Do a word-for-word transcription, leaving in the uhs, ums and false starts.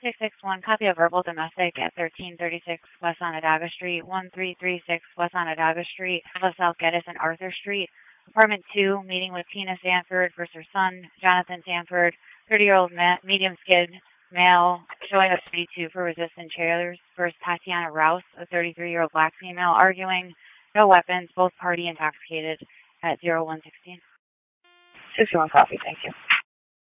six six one, copy of verbal domestic at thirteen thirty-six West Onondaga Street, one three three six West Onondaga Street, South Geddes and Arthur Street. Apartment two, meeting with Tina Sanford versus her son, Jonathan Sanford, thirty-year-old ma- medium skid male, showing up thirty-two for resistant chairs versus Tatiana Rouse, a thirty-three-year-old black female, arguing, no weapons, both party intoxicated at zero one sixteen. sixty-one copy, thank you.